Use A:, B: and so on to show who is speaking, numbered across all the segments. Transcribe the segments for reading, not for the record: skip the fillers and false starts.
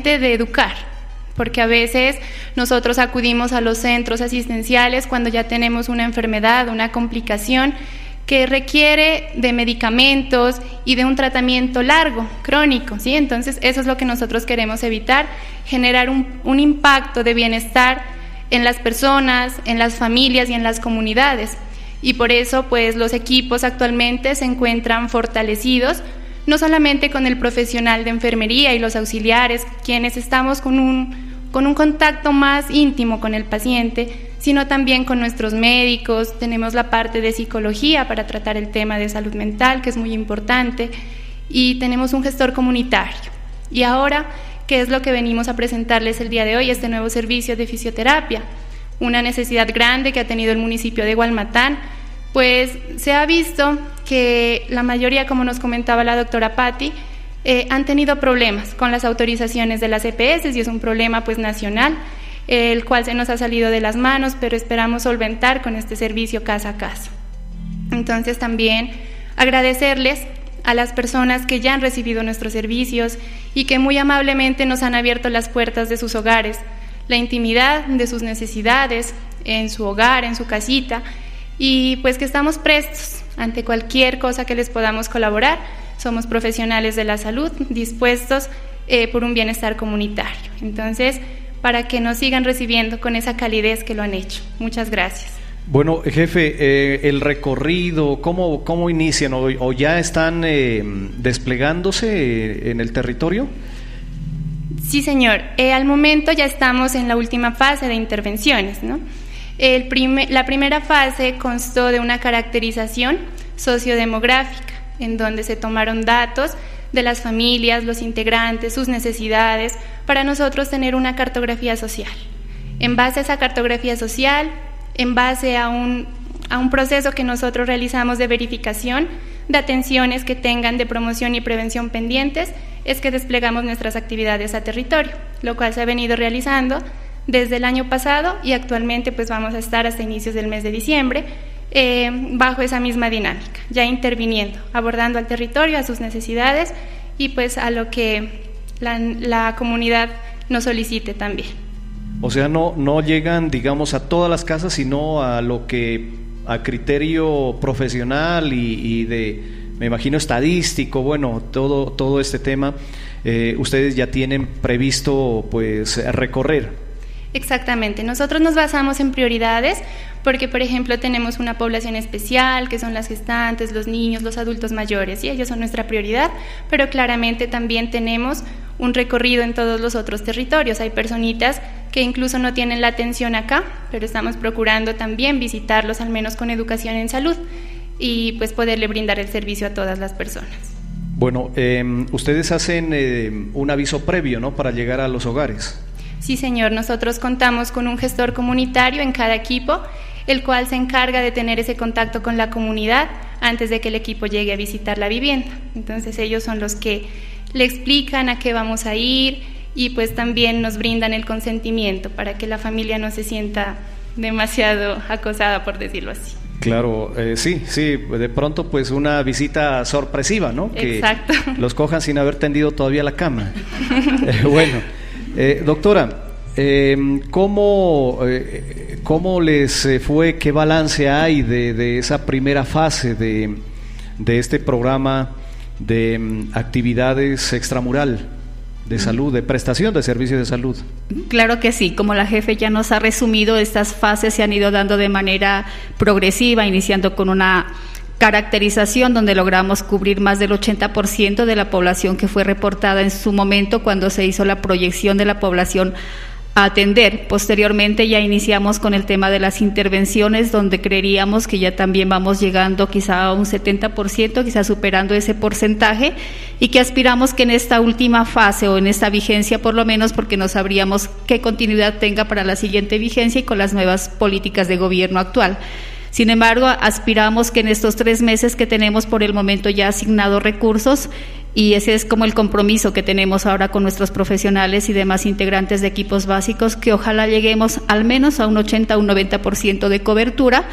A: paciente de educar, porque a veces nosotros acudimos a los centros asistenciales cuando ya tenemos una enfermedad, una complicación que requiere de medicamentos y de un tratamiento largo, crónico, ¿sí? Entonces eso es lo que nosotros queremos evitar, generar un impacto de bienestar en las personas, en las familias y en las comunidades. Y por eso pues los equipos actualmente se encuentran fortalecidos, no solamente con el profesional de enfermería y los auxiliares, quienes estamos con un contacto más íntimo con el paciente, sino también con nuestros médicos. Tenemos la parte de psicología para tratar el tema de salud mental, que es muy importante, y tenemos un gestor comunitario. Y ahora, ¿qué es lo que venimos a presentarles el día de hoy? Este nuevo servicio de fisioterapia, una necesidad grande que ha tenido el municipio de Gualmatán, pues se ha visto que la mayoría, como nos comentaba la doctora Patti, han tenido problemas con las autorizaciones de las EPS, y es un problema pues nacional, el cual se nos ha salido de las manos, pero esperamos solventar con este servicio casa a casa. Entonces también agradecerles a las personas que ya han recibido nuestros servicios y que muy amablemente nos han abierto las puertas de sus hogares, la intimidad de sus necesidades en su hogar, en su casita, y pues que estamos prestos ante cualquier cosa que les podamos colaborar. Somos profesionales de la salud, dispuestos por un bienestar comunitario. Entonces, para que nos sigan recibiendo con esa calidez que lo han hecho. Muchas gracias.
B: Bueno, jefe, el recorrido, ¿cómo inician o ya están desplegándose en el territorio?
A: Sí, señor. Al momento ya estamos en la última fase de intervenciones, ¿no? La primera fase constó de una caracterización sociodemográfica, en donde se tomaron datos de las familias, los integrantes, sus necesidades, para nosotros tener una cartografía social. En base a esa cartografía social, en base a un proceso que nosotros realizamos de verificación de atenciones que tengan de promoción y prevención pendientes, es que desplegamos nuestras actividades a territorio, lo cual se ha venido realizando desde el año pasado y actualmente pues vamos a estar hasta inicios del mes de diciembre bajo esa misma dinámica, ya interviniendo, abordando al territorio, a sus necesidades y pues a lo que la comunidad nos solicite también.
B: O sea, no llegan, digamos, a todas las casas, sino a lo que a criterio profesional y de, me imagino, estadístico, bueno, todo este tema, ustedes ya tienen previsto pues recorrer.
A: Exactamente, nosotros nos basamos en prioridades porque, por ejemplo, tenemos una población especial que son las gestantes, los niños, los adultos mayores, y ellos son nuestra prioridad, pero claramente también tenemos un recorrido en todos los otros territorios. Hay personitas que incluso no tienen la atención acá, pero estamos procurando también visitarlos, al menos con educación en salud, y pues poderle brindar el servicio a todas las personas.
B: Bueno, ustedes hacen un aviso previo, ¿no?, para llegar a los hogares.
A: Sí, señor, nosotros contamos con un gestor comunitario en cada equipo, el cual se encarga de tener ese contacto con la comunidad antes de que el equipo llegue a visitar la vivienda. Entonces ellos son los que le explican a qué vamos a ir y pues también nos brindan el consentimiento para que la familia no se sienta demasiado acosada, por decirlo así.
B: Claro, sí, de pronto pues una visita sorpresiva, ¿no?
A: Exacto.
B: Que los cojan sin haber tendido todavía la cama. Bueno, doctora, ¿cómo les fue, qué balance hay de esa primera fase de este programa de actividades extramural de salud, de prestación de servicios de salud?
C: Claro que sí, como la jefe ya nos ha resumido, estas fases se han ido dando de manera progresiva, iniciando con una caracterización donde logramos cubrir más del 80% de la población que fue reportada en su momento cuando se hizo la proyección de la población a atender. Posteriormente ya iniciamos con el tema de las intervenciones, donde creeríamos que ya también vamos llegando quizá a un 70%, quizá superando ese porcentaje, y que aspiramos que en esta última fase o en esta vigencia por lo menos, porque no sabríamos qué continuidad tenga para la siguiente vigencia y con las nuevas políticas de gobierno actual. Sin embargo, aspiramos que en estos 3 meses que tenemos por el momento ya asignados recursos, y ese es como el compromiso que tenemos ahora con nuestros profesionales y demás integrantes de equipos básicos, que ojalá lleguemos al menos a un 80 o un 90% de cobertura,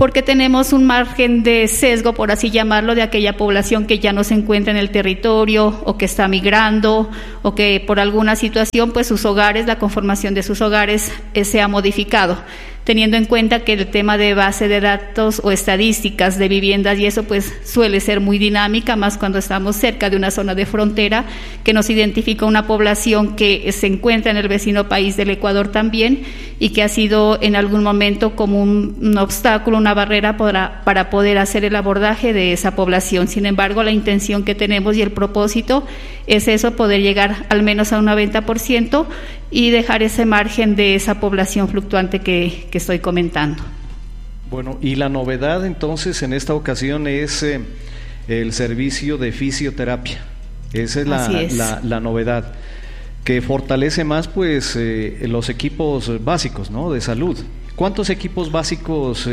C: porque tenemos un margen de sesgo, por así llamarlo, de aquella población que ya no se encuentra en el territorio o que está migrando o que por alguna situación pues sus hogares, la conformación de sus hogares se ha modificado, teniendo en cuenta que el tema de base de datos o estadísticas de viviendas y eso pues suele ser muy dinámica, más cuando estamos cerca de una zona de frontera que nos identifica una población que se encuentra en el vecino país del Ecuador también y que ha sido en algún momento como un obstáculo, una barrera para poder hacer el abordaje de esa población. Sin embargo, la intención que tenemos y el propósito es eso, poder llegar al menos a un 90% y dejar ese margen de esa población fluctuante que estoy comentando.
B: Bueno, y la novedad entonces en esta ocasión es el servicio de fisioterapia. Esa es la novedad, que fortalece más pues los equipos básicos, ¿no?, de salud. ¿Cuántos equipos básicos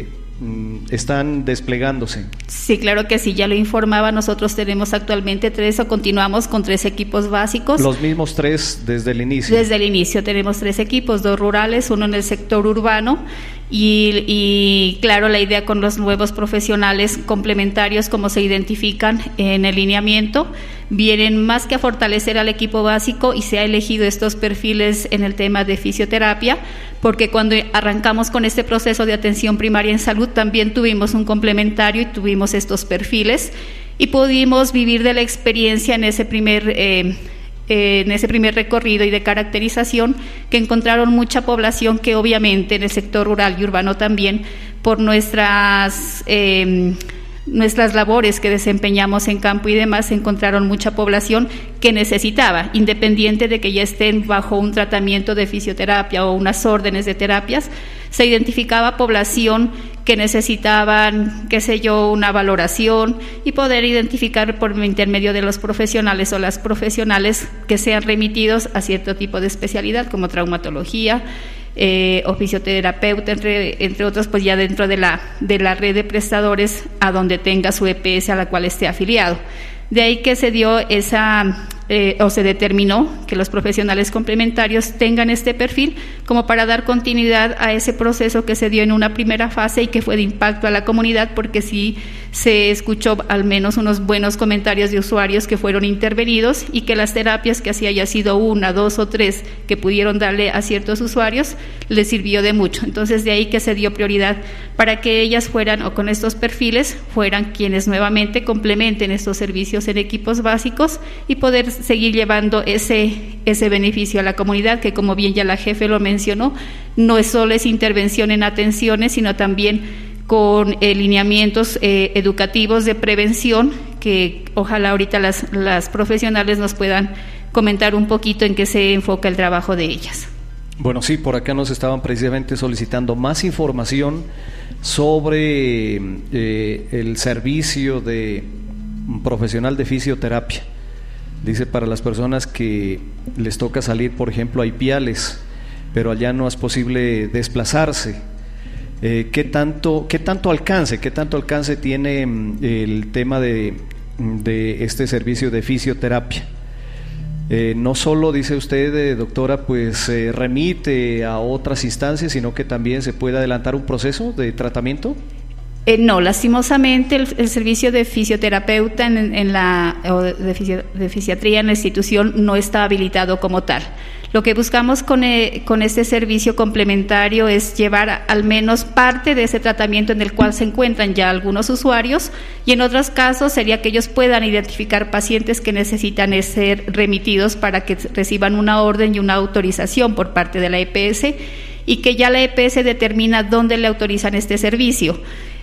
B: están desplegándose?
C: Sí, claro que sí, ya lo informaba, nosotros tenemos actualmente 3 o continuamos con 3 equipos básicos.
B: ¿Los mismos 3 desde el inicio?
C: Desde el inicio tenemos 3 equipos, 2 rurales, uno en el sector urbano y claro, la idea con los nuevos profesionales complementarios, como se identifican en el lineamiento, vienen más que a fortalecer al equipo básico y se ha elegido estos perfiles en el tema de fisioterapia, porque cuando arrancamos con este proceso de atención primaria en salud también tuvimos un complementario y tuvimos estos perfiles y pudimos vivir de la experiencia en ese primer recorrido y de caracterización, que encontraron mucha población que obviamente en el sector rural y urbano también, por nuestras labores que desempeñamos en campo y demás, encontraron mucha población que necesitaba, independiente de que ya estén bajo un tratamiento de fisioterapia o unas órdenes de terapias, se identificaba población que necesitaban, una valoración y poder identificar por intermedio de los profesionales o las profesionales que sean remitidos a cierto tipo de especialidad como traumatología, o fisioterapeuta, entre otros, pues ya dentro de la red de prestadores a donde tenga su EPS a la cual esté afiliado. De ahí que se dio se determinó que los profesionales complementarios tengan este perfil como para dar continuidad a ese proceso que se dio en una primera fase y que fue de impacto a la comunidad, porque sí se escuchó al menos unos buenos comentarios de usuarios que fueron intervenidos y que las terapias, que así haya sido 1, 2 o 3 que pudieron darle a ciertos usuarios, les sirvió de mucho. Entonces de ahí que se dio prioridad para que ellas fueran, o con estos perfiles, fueran quienes nuevamente complementen estos servicios en equipos básicos y poder seguir llevando ese beneficio a la comunidad, que como bien ya la jefe lo mencionó, no solo es intervención en atenciones, sino también con lineamientos educativos de prevención, que ojalá ahorita las profesionales nos puedan comentar un poquito en qué se enfoca el trabajo de ellas.
B: Bueno, sí, por acá nos estaban precisamente solicitando más información sobre el servicio de profesional de fisioterapia. Dice, para las personas que les toca salir, por ejemplo, a Ipiales, pero allá no es posible desplazarse. ¿Qué tanto alcance tiene el tema de este servicio de fisioterapia? No solo, dice usted, doctora, pues remite a otras instancias, sino que también se puede adelantar un proceso de tratamiento.
C: No, lastimosamente el servicio de fisioterapeuta de fisiatría en la institución no está habilitado como tal. Lo que buscamos con este servicio complementario es llevar al menos parte de ese tratamiento en el cual se encuentran ya algunos usuarios, y en otros casos sería que ellos puedan identificar pacientes que necesitan ser remitidos para que reciban una orden y una autorización por parte de la EPS, y que ya la EPS determina dónde le autorizan este servicio.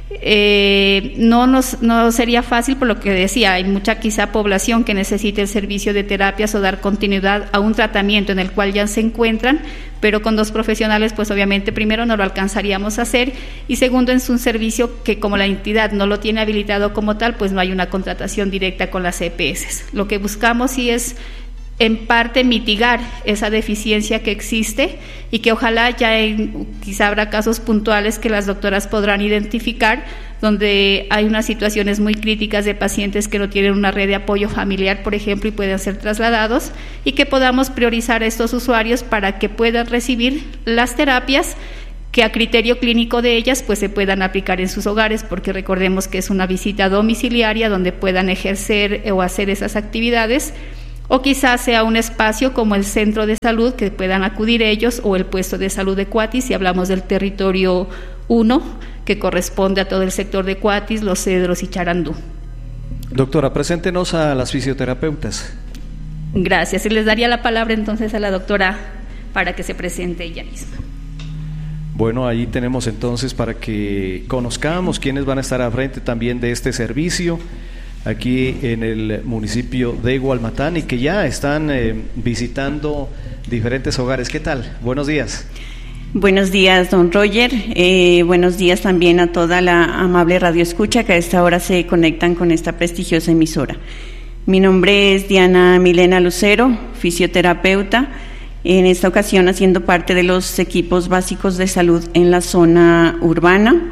C: No sería fácil, por lo que decía, hay mucha quizá población que necesite el servicio de terapias o dar continuidad a un tratamiento en el cual ya se encuentran, pero con 2 profesionales pues obviamente primero no lo alcanzaríamos a hacer, y segundo es un servicio que como la entidad no lo tiene habilitado como tal, pues no hay una contratación directa con las EPS. Lo que buscamos sí es en parte mitigar esa deficiencia que existe, y que ojalá quizá habrá casos puntuales que las doctoras podrán identificar donde hay unas situaciones muy críticas de pacientes que no tienen una red de apoyo familiar, por ejemplo, y pueden ser trasladados, y que podamos priorizar a estos usuarios para que puedan recibir las terapias que a criterio clínico de ellas pues se puedan aplicar en sus hogares, porque recordemos que es una visita domiciliaria donde puedan ejercer o hacer esas actividades, o quizás sea un espacio como el centro de salud que puedan acudir ellos, o el puesto de salud de Cuatis, si hablamos del territorio 1, que corresponde a todo el sector de Cuatis, Los Cedros y Charandú.
B: Doctora, preséntenos a las fisioterapeutas.
C: Gracias, y les daría la palabra entonces a la doctora para que se presente ella misma.
B: Bueno, ahí tenemos entonces para que conozcamos quiénes van a estar al frente también de este servicio aquí en el municipio de Gualmatán y que ya están visitando diferentes hogares. ¿Qué tal? Buenos días.
D: Buenos días, don Roger. Buenos días también a toda la amable radioescucha que a esta hora se conectan con esta prestigiosa emisora. Mi nombre es Diana Milena Lucero, fisioterapeuta, en esta ocasión haciendo parte de los equipos básicos de salud en la zona urbana,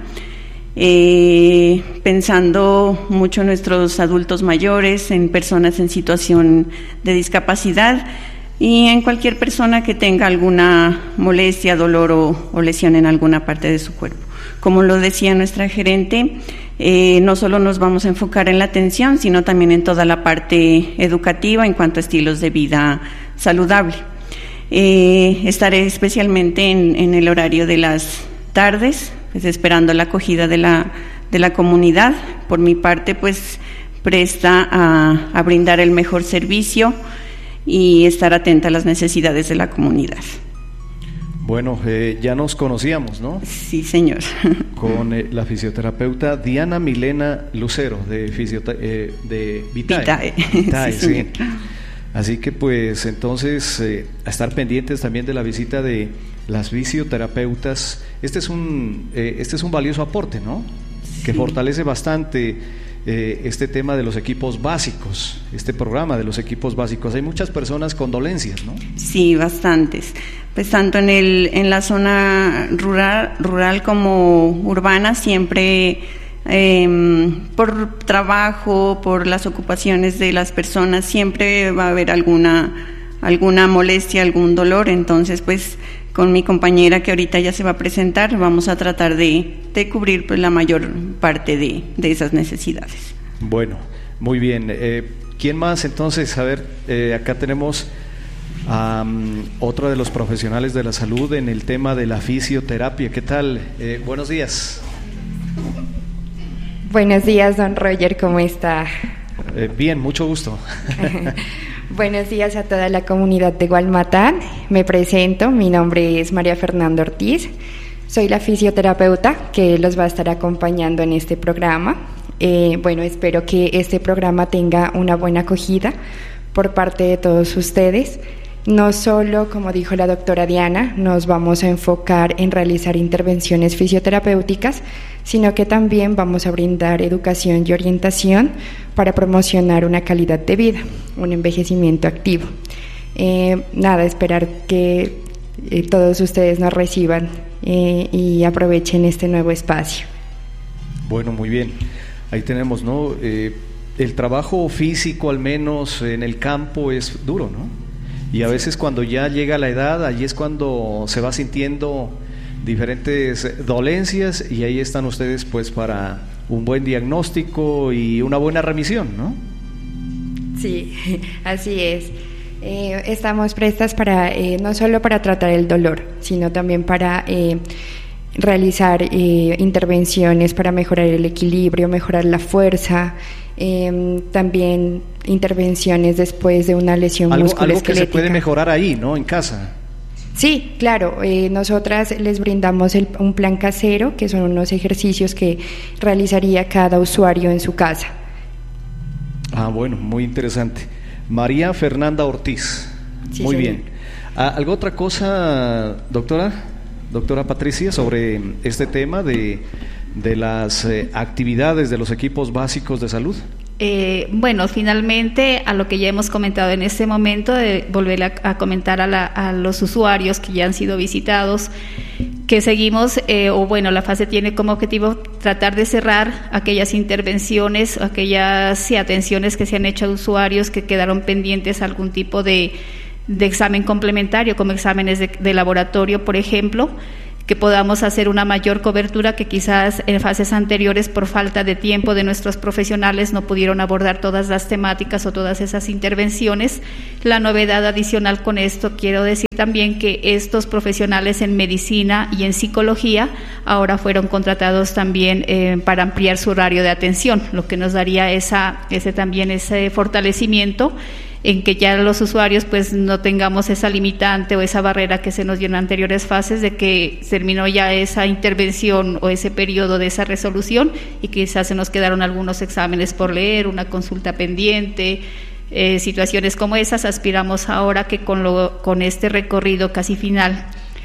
D: pensando mucho en nuestros adultos mayores, en personas en situación de discapacidad y en cualquier persona que tenga alguna molestia, dolor o lesión en alguna parte de su cuerpo. Como lo decía nuestra gerente, no solo nos vamos a enfocar en la atención, sino también en toda la parte educativa en cuanto a estilos de vida saludable. Estaré especialmente en el horario de las tardes, pues esperando la acogida de la comunidad. Por mi parte, pues presta a brindar el mejor servicio y estar atenta a las necesidades de la comunidad.
B: Bueno, ya nos conocíamos, ¿no?
D: Sí, señor.
B: Con la fisioterapeuta Diana Milena Lucero de Vitae. Vitae,
D: sí,
B: sí. Así que pues entonces a estar pendientes también de la visita de las fisioterapeutas. Este es un valioso aporte, ¿no? Sí. Que fortalece bastante este tema de los equipos básicos, este programa de los equipos básicos. Hay muchas personas con dolencias, ¿no?
D: Sí, bastantes. Pues tanto en la zona rural como urbana siempre por trabajo, por las ocupaciones de las personas, siempre va a haber alguna molestia, algún dolor. Entonces, pues con mi compañera que ahorita ya se va a presentar, vamos a tratar de cubrir pues la mayor parte de esas necesidades.
B: Bueno, muy bien. ¿Quién más entonces? A ver, acá tenemos a otro de los profesionales de la salud en el tema de la fisioterapia. ¿Qué tal? Buenos días.
E: Buenos días, don Roger, ¿cómo está?
B: Bien, mucho gusto.
E: Buenos días a toda la comunidad de Gualmatán. Me presento, mi nombre es María Fernanda Ortiz, soy la fisioterapeuta que los va a estar acompañando en este programa. Bueno, espero que este programa tenga una buena acogida por parte de todos ustedes. No solo, como dijo la doctora Diana, nos vamos a enfocar en realizar intervenciones fisioterapéuticas, sino que también vamos a brindar educación y orientación para promocionar una calidad de vida, un envejecimiento activo. Esperar que todos ustedes nos reciban y aprovechen este nuevo espacio.
B: Bueno, muy bien. Ahí tenemos, ¿no? El trabajo físico, al menos en el campo, es duro, ¿no? Y a veces cuando ya llega la edad, allí es cuando se va sintiendo diferentes dolencias y ahí están ustedes pues para un buen diagnóstico y una buena remisión, ¿no?
E: Sí, así es. Estamos prestas para no solo para tratar el dolor, sino también para realizar intervenciones para mejorar el equilibrio, mejorar la fuerza, también intervenciones después de una lesión musculoesquelética.
B: Algo que se puede mejorar ahí, ¿no? En casa.
E: Sí, claro. Nosotras les brindamos un plan casero, que son unos ejercicios que realizaría cada usuario en su casa.
B: Ah, bueno, muy interesante. María Fernanda Ortiz.
E: Sí,
B: muy
E: señor.
B: bien. ¿Algo otra cosa, doctora Patricia, sobre este tema de las actividades de los equipos básicos de salud?
C: Bueno, finalmente a lo que ya hemos comentado en este momento, de volver a comentar a los usuarios que ya han sido visitados, que seguimos, la fase tiene como objetivo tratar de cerrar aquellas intervenciones, aquellas atenciones que se han hecho a usuarios que quedaron pendientes, algún tipo de examen complementario, como exámenes de laboratorio, por ejemplo, que podamos hacer una mayor cobertura, que quizás en fases anteriores por falta de tiempo de nuestros profesionales no pudieron abordar todas las temáticas o todas esas intervenciones. La novedad adicional con esto, quiero decir también que estos profesionales en medicina y en psicología ahora fueron contratados también para ampliar su horario de atención, lo que nos daría ese fortalecimiento en que ya los usuarios pues no tengamos esa limitante o esa barrera que se nos dio en anteriores fases de que terminó ya esa intervención o ese periodo de esa resolución y quizás se nos quedaron algunos exámenes por leer, una consulta pendiente, situaciones como esas. Aspiramos ahora que con este recorrido casi final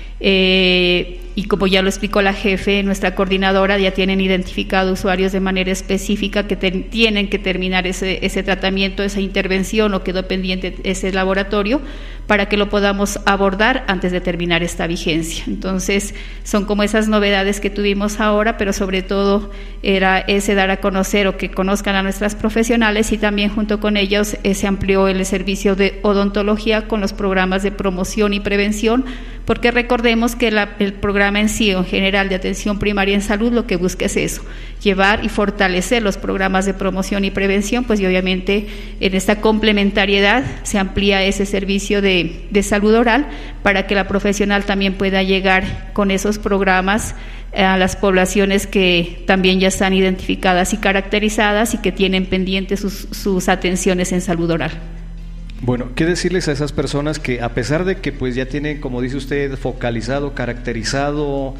C: y como ya lo explicó la jefe, nuestra coordinadora, ya tienen identificado usuarios de manera específica que tienen que terminar ese tratamiento, esa intervención o quedó pendiente ese laboratorio para que lo podamos abordar antes de terminar esta vigencia. Entonces, son como esas novedades que tuvimos ahora, pero sobre todo era ese dar a conocer o que conozcan a nuestras profesionales y también junto con ellos se amplió el servicio de odontología con los programas de promoción y prevención, porque recordemos que el programa en sí, en general, de atención primaria en salud, lo que busca es eso, llevar y fortalecer los programas de promoción y prevención, pues y obviamente en esta complementariedad se amplía ese servicio de salud oral para que la profesional también pueda llegar con esos programas a las poblaciones que también ya están identificadas y caracterizadas y que tienen pendientes sus atenciones en salud oral.
B: Bueno, ¿qué decirles a esas personas que a pesar de que pues ya tienen, como dice usted, focalizado, caracterizado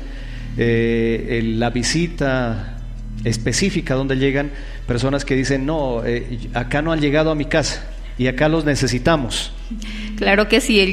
B: la visita específica donde llegan, personas que dicen, no, acá no han llegado a mi casa y acá los necesitamos?
C: Claro que sí,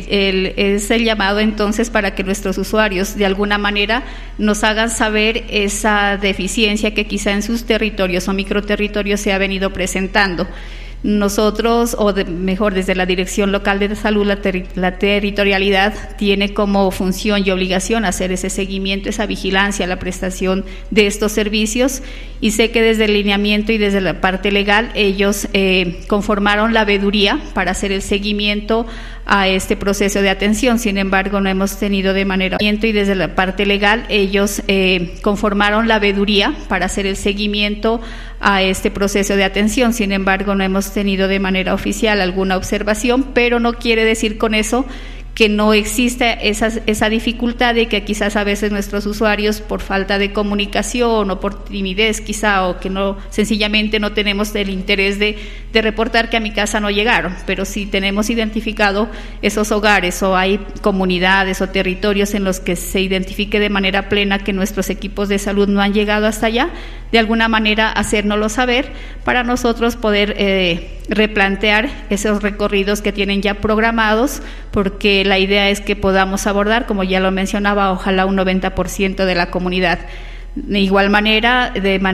C: es el llamado entonces para que nuestros usuarios de alguna manera nos hagan saber esa deficiencia que quizá en sus territorios o microterritorios se ha venido presentando. Nosotros, mejor desde la Dirección Local de Salud, la territorialidad tiene como función y obligación hacer ese seguimiento, esa vigilancia, la prestación de estos servicios, y sé que desde el lineamiento y desde la parte legal ellos conformaron la veeduría para hacer el seguimiento a este proceso de atención. Sin embargo, no hemos tenido de manera y desde la parte legal ellos conformaron la veeduría para hacer el seguimiento a este proceso de atención. Sin embargo, no hemos tenido de manera oficial alguna observación, pero no quiere decir con eso que no exista esa dificultad de que quizás a veces nuestros usuarios por falta de comunicación o por timidez quizá, o que no, sencillamente no tenemos el interés de reportar que a mi casa no llegaron, pero si tenemos identificado esos hogares o hay comunidades o territorios en los que se identifique de manera plena que nuestros equipos de salud no han llegado hasta allá, de alguna manera hacérnoslo saber para nosotros poder replantear esos recorridos que tienen ya programados, porque la idea es que podamos abordar, como ya lo mencionaba, ojalá un 90% de la comunidad. De igual manera,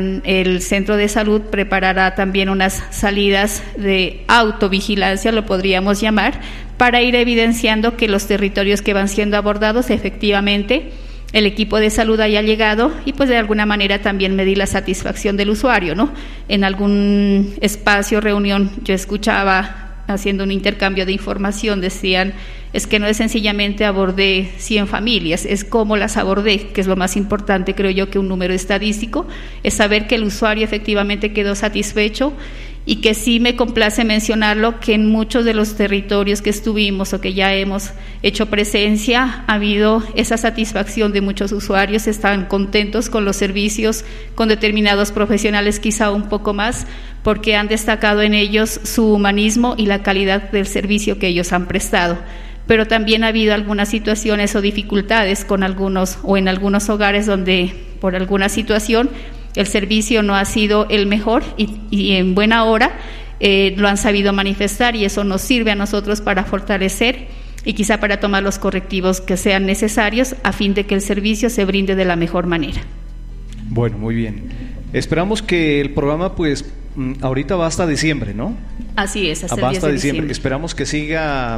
C: el centro de salud preparará también unas salidas de autovigilancia, lo podríamos llamar, para ir evidenciando que los territorios que van siendo abordados efectivamente el equipo de salud haya llegado y pues de alguna manera también medir la satisfacción del usuario, ¿no? En algún espacio, reunión, yo escuchaba haciendo un intercambio de información, decían, es que no es sencillamente abordé 100 familias, es cómo las abordé, que es lo más importante, creo yo, que un número estadístico, es saber que el usuario efectivamente quedó satisfecho. Y que sí me complace mencionarlo, que en muchos de los territorios que estuvimos o que ya hemos hecho presencia, ha habido esa satisfacción de muchos usuarios, están contentos con los servicios, con determinados profesionales quizá un poco más, porque han destacado en ellos su humanismo y la calidad del servicio que ellos han prestado. Pero también ha habido algunas situaciones o dificultades con algunos o en algunos hogares donde por alguna situación el servicio no ha sido el mejor y en buena hora lo han sabido manifestar, y eso nos sirve a nosotros para fortalecer y quizá para tomar los correctivos que sean necesarios a fin de que el servicio se brinde de la mejor manera.
B: Bueno, muy bien. Esperamos que el programa pues ahorita va hasta diciembre, ¿no?
C: Así es, hasta el 10 de diciembre.
B: Esperamos que siga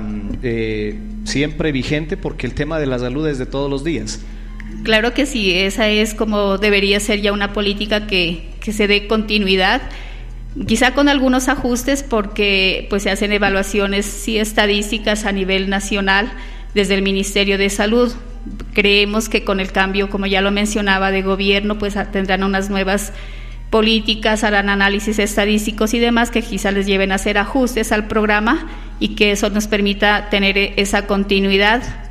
B: siempre vigente, porque el tema de la salud es de todos los días.
C: Claro que sí, esa es como debería ser ya una política que se dé continuidad, quizá con algunos ajustes, porque pues se hacen evaluaciones sí estadísticas a nivel nacional desde el Ministerio de Salud. creemos que con el cambio, como ya lo mencionaba, de gobierno, pues tendrán unas nuevas políticas, harán análisis estadísticos y demás que quizá les lleven a hacer ajustes al programa y que eso nos permita tener esa continuidad